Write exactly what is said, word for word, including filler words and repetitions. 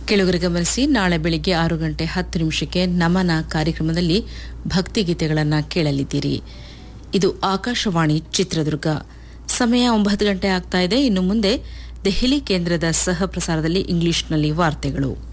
ಕೆಳಗರೆ ಗಮನಿಸಿ, ನಾಳೆ ಬೆಳಿಗ್ಗೆ ಆರು ಗಂಟೆ ಹತ್ತು ನಿಮಿಷಕ್ಕೆ ನಮನ ಕಾರ್ಯಕ್ರಮದಲ್ಲಿ ಭಕ್ತಿಗೀತೆಗಳನ್ನು ಕೇಳಲಿದ್ದೀರಿ. ಇದು ಆಕಾಶವಾಣಿ ಚಿತ್ರದುರ್ಗ. ಸಮಯ ಒಂಬತ್ತು ಗಂಟೆ ಆಗ್ತಾ ಇದೆ. ಇನ್ನು ಮುಂದೆ ದೆಹಲಿ ಕೇಂದ್ರದ ಸಹ ಪ್ರಸಾರದಲ್ಲಿ ಇಂಗ್ಲಿಷ್ನಲ್ಲಿ ವಾರ್ತೆಗಳು.